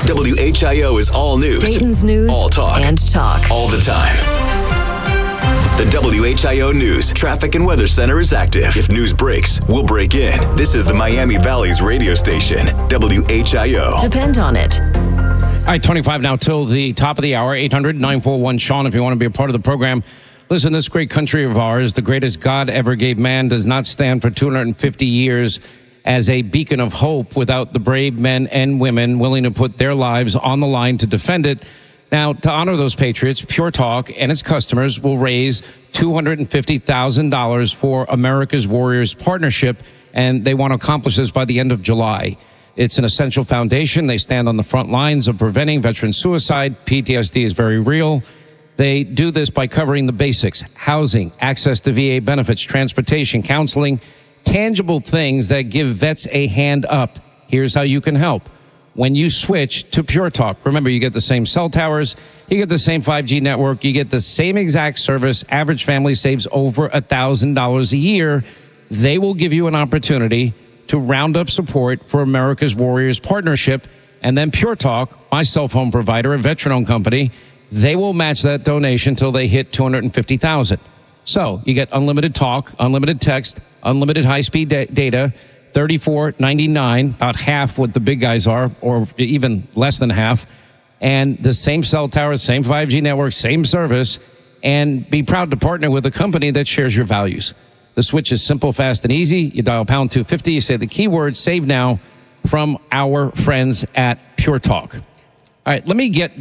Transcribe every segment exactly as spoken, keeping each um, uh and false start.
W H I O is all news. Dayton's news. All talk. And talk. All the time. The W H I O News Traffic and Weather Center is active. If news breaks, we'll break in. This is the Miami Valley's radio station, W H I O. Depend on it. All right, twenty-five now till the top of the hour. eight hundred nine four one Sean if you want to be a part of the program. Listen, this great country of ours, the greatest God ever gave man, does not stand for two hundred fifty years as a beacon of hope without the brave men and women willing to put their lives on the line to defend it. Now, to honor those patriots, Pure Talk and its customers will raise two hundred fifty thousand dollars for America's Warriors Partnership, and they want to accomplish this by the end of July. It's an essential foundation. They stand on the front lines of preventing veteran suicide. P T S D is very real. They do this by covering the basics: housing, access to V A benefits, transportation, counseling, tangible things that give vets a hand up. Here's how you can help. When you switch to Pure Talk, remember, you get the same cell towers, you get the same five G network, you get the same exact service. Average family saves over one thousand dollars a year. They will give you an opportunity to round up support for America's Warriors Partnership. And then Pure Talk, my cell phone provider, a veteran-owned company, they will match that donation until they hit two hundred fifty thousand dollars. So you get unlimited talk, unlimited text, unlimited high-speed da- data, thirty-four ninety-nine, about half what the big guys are, or even less than half. And the same cell tower, same five G network, same service. And be proud to partner with a company that shares your values. The switch is simple, fast, and easy. You dial pound two fifty, you say the keyword save now from our friends at Pure Talk. All right, let me get...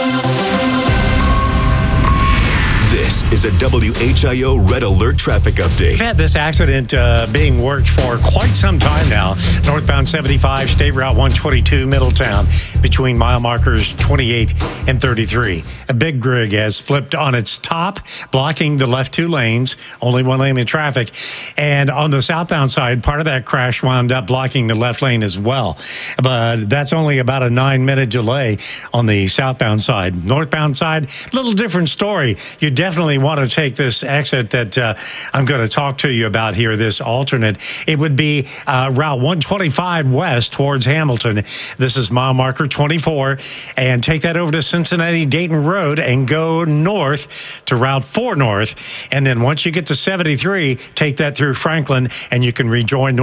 This is a W H I O Red Alert traffic update. We've had this accident uh, being worked for quite some time now. Northbound seventy-five, State Route one twenty-two, Middletown, between mile markers twenty-eight and thirty-three. A big rig has flipped on its top, blocking the left two lanes, only one lane in traffic. And on the southbound side, part of that crash wound up blocking the left lane as well. But that's only about a nine-minute delay on the southbound side. Northbound side, a little different story. You definitely want to take this exit that uh, I'm going to talk to you about here, this alternate. It would be uh, Route one twenty-five west towards Hamilton. This is mile marker twenty-four. And take that over to Cincinnati Dayton Road and go north to Route four North. And then once you get to seventy-three, take that through Franklin and you can rejoin